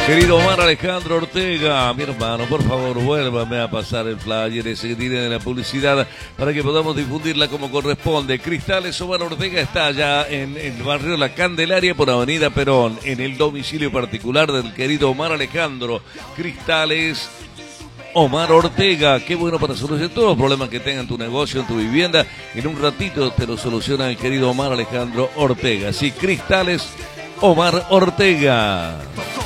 Querido Omar Alejandro Ortega, mi hermano, por favor, vuélvame a pasar el flyer ese que tiene de la publicidad para que podamos difundirla como corresponde. Cristales Omar Ortega está allá en el barrio La Candelaria por Avenida Perón, en el domicilio particular del querido Omar Alejandro. Cristales Omar Ortega, qué bueno para solucionar todos los problemas que tenga en tu negocio, en tu vivienda. En un ratito te lo soluciona el querido Omar Alejandro Ortega. Sí, Cristales Omar Ortega.